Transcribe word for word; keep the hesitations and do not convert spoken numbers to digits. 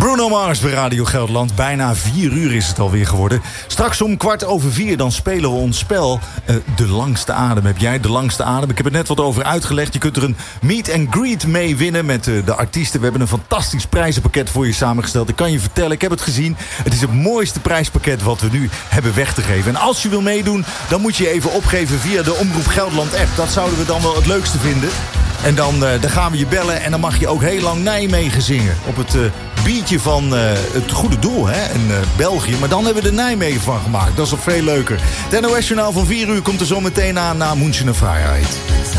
Bruno Mars bij Radio Gelderland. Bijna vier uur is het alweer geworden. Straks om kwart over vier dan spelen we ons spel uh, De Langste Adem. Heb jij De Langste Adem? Ik heb er net wat over uitgelegd. Je kunt er een meet and greet mee winnen met uh, de artiesten. We hebben een fantastisch prijzenpakket voor je samengesteld. Ik kan je vertellen, ik heb het gezien. Het is het mooiste prijspakket wat we nu hebben weg te geven. En als je wil meedoen, dan moet je je even opgeven via de Omroep Gelderland app. Dat zouden we dan wel het leukste vinden. En dan, uh, dan gaan we je bellen en dan mag je ook heel lang Nijmegen zingen. Op het uh, biertje van uh, het goede doel, hè, in uh, België. Maar dan hebben we er Nijmegen van gemaakt. Dat is nog veel leuker. Het N O S-journaal van vier uur komt er zo meteen aan na Münchener Vrijheid.